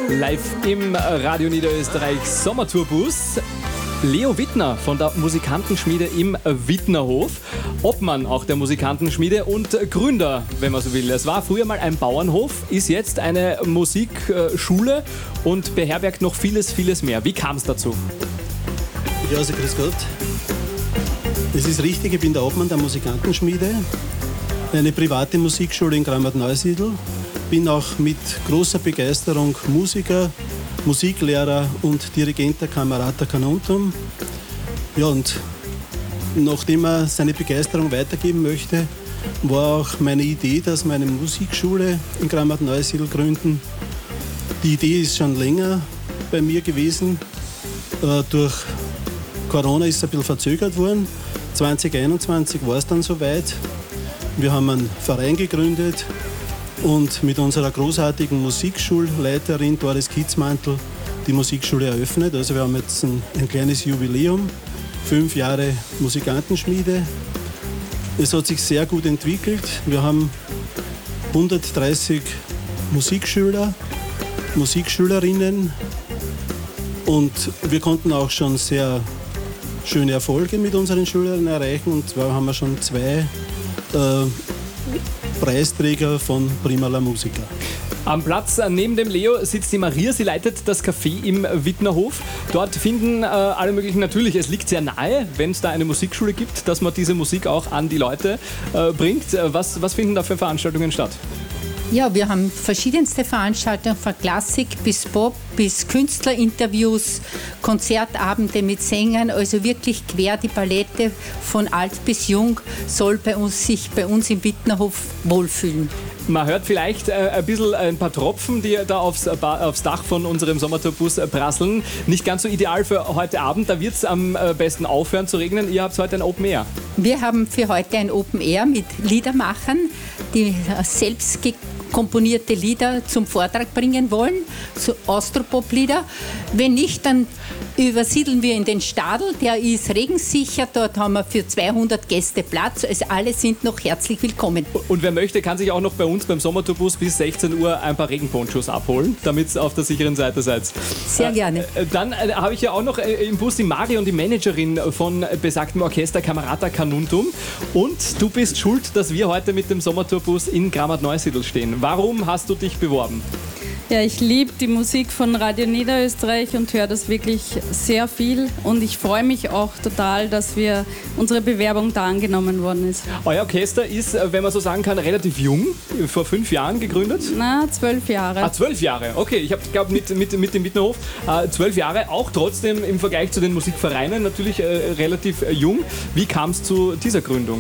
Live im Radio Niederösterreich Sommertourbus. Leo Wittner von der Musikantenschmiede im Wittnerhof, Obmann auch der Musikantenschmiede und Gründer, wenn man so will. Es war früher mal ein Bauernhof, ist jetzt eine Musikschule und beherbergt noch vieles, vieles mehr. Wie kam es dazu? Ja, also grüß Gott. Es ist richtig, ich bin der Obmann der Musikantenschmiede, eine private Musikschule in Grammat-Neusiedl. Bin auch mit großer Begeisterung Musiker, Musiklehrer und Dirigent der Camerata Canuntum. Ja, und nachdem er seine Begeisterung weitergeben möchte, war auch meine Idee, dass wir eine Musikschule in Grammat-Neusiedl gründen. Die Idee ist schon länger bei mir gewesen. Durch Corona ist es ein bisschen verzögert worden. 2021 war es dann soweit. Wir haben einen Verein gegründet und mit unserer großartigen Musikschulleiterin Doris Kitzmantel die Musikschule eröffnet. Also wir haben jetzt ein kleines Jubiläum, 5 Jahre Musikantenschmiede. Es hat sich sehr gut entwickelt. Wir haben 130 Musikschüler, Musikschülerinnen und wir konnten auch schon sehr schöne Erfolge mit unseren Schülern erreichen. Und zwar haben wir schon 2 Preisträger von Prima la Musica. Am Platz neben dem Leo sitzt die Maria, sie leitet das Café im Wittnerhof. Dort finden alle möglichen, natürlich, es liegt sehr nahe, wenn es da eine Musikschule gibt, dass man diese Musik auch an die Leute bringt. Was finden da für Veranstaltungen statt? Ja, wir haben verschiedenste Veranstaltungen, von Klassik bis Pop, bis Künstlerinterviews, Konzertabende mit Sängern, also wirklich quer die Palette von alt bis jung soll sich bei uns im Wittnerhof wohlfühlen. Man hört vielleicht ein paar Tropfen, die da aufs Dach von unserem Sommertourbus prasseln. Nicht ganz so ideal für heute Abend, da wird es am besten aufhören zu regnen. Ihr habt heute ein Open Air. Wir haben für heute ein Open Air mit Liedermachern, die selbst komponierte Lieder zum Vortrag bringen wollen, so Austropop-Lieder. Wenn nicht, dann übersiedeln wir in den Stadel, der ist regensicher, dort haben wir für 200 Gäste Platz, also alle sind noch herzlich willkommen. Und wer möchte, kann sich auch noch bei uns beim Sommertourbus bis 16 Uhr ein paar Regenponchos abholen, damit ihr auf der sicheren Seite seid. Sehr gerne. Dann habe ich ja auch noch im Bus die Marion, die Managerin von besagtem Orchester Camerata Canuntum, und du bist schuld, dass wir heute mit dem Sommertourbus in Grammat-Neusiedl stehen. Warum hast du dich beworben? Ja, ich liebe die Musik von Radio Niederösterreich und höre das wirklich sehr viel. Und ich freue mich auch total, dass unsere Bewerbung da angenommen worden ist. Euer Orchester ist, wenn man so sagen kann, relativ jung, vor 5 Jahren gegründet? 12 Jahre. Ah, 12 Jahre, okay. Ich glaube mit dem Wittnerhof 12 Jahre, auch trotzdem im Vergleich zu den Musikvereinen natürlich relativ jung. Wie kam es zu dieser Gründung?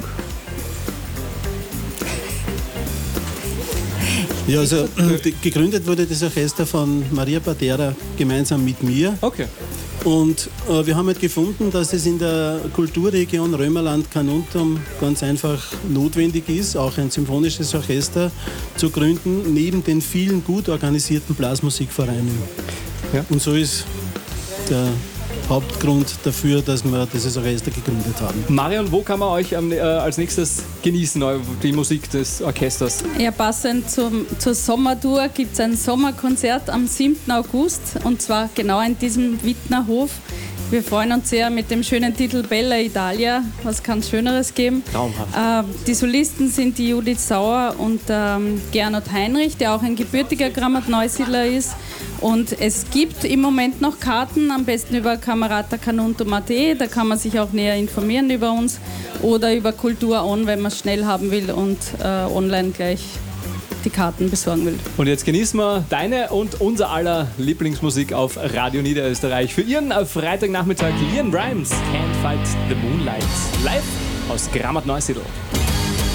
Ja, also gegründet wurde das Orchester von Maria Patera gemeinsam mit mir. Okay. Und wir haben halt gefunden, dass es in der Kulturregion Römerland-Canuntum ganz einfach notwendig ist, auch ein symphonisches Orchester zu gründen, neben den vielen gut organisierten Blasmusikvereinen. Ja. Und so ist der Hauptgrund dafür, dass wir dieses Orchester gegründet haben. Marion, wo kann man euch als nächstes genießen, die Musik des Orchesters? Ja, passend zur Sommertour gibt es ein Sommerkonzert am 7. August und zwar genau in diesem Wittnerhof. Wir freuen uns sehr mit dem schönen Titel Bella Italia. Was kann es Schöneres geben? Traumhaft. Die Solisten sind die Judith Sauer und Gernot Heinrich, der auch ein gebürtiger Grammat-Neusiedler ist. Und es gibt im Moment noch Karten, am besten über cameratacanuntum.at, da kann man sich auch näher informieren über uns, oder über Kultur On, wenn man es schnell haben will und online gleich die Karten besorgen will. Und jetzt genießen wir deine und unser aller Lieblingsmusik auf Radio Niederösterreich. Für Ihren Freitagnachmittag, Leon Rhymes, Can't Fight the Moonlight, live aus Grammat-Neusiedl.